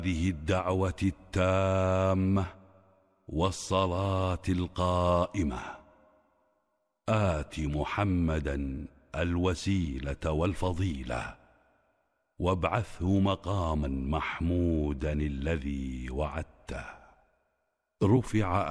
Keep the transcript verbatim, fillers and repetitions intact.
هذه الدعوة التامة والصلاة القائمة آت محمدا الوسيلة والفضيلة وابعثه مقاما محمودا الذي وعدته. رفع